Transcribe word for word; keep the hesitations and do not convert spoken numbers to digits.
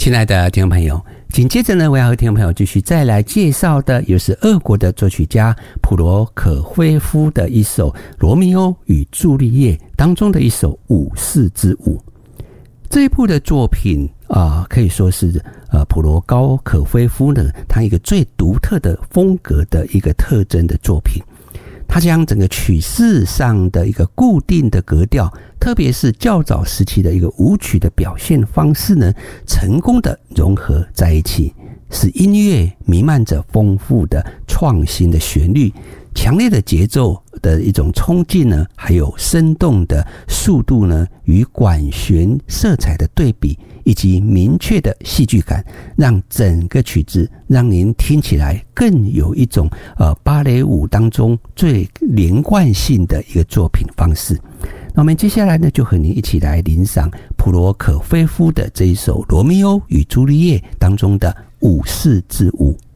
亲爱的听众朋友，紧接着呢，我要和听众朋友继续再来介绍的，也是俄国的作曲家普罗可菲夫的一首《罗密欧与朱丽叶》当中的一首五四之五。这一部的作品啊、呃，可以说是呃普罗高可菲夫呢，他一个最独特的风格的一个特征的作品。他将整个曲式上的一个固定的格调，特别是较早时期的一个舞曲的表现方式呢，成功的融合在一起，使音乐弥漫着丰富的创新的旋律、强烈的节奏的一种冲劲呢，还有生动的速度呢，与管弦色彩的对比，以及明确的戏剧感，让整个曲子让您听起来更有一种呃芭蕾舞当中最连贯性的一个作品方式。那我们接下来呢，就和您一起来欣赏普罗可菲夫的这一首《罗密欧与朱丽叶》当中的五四之五。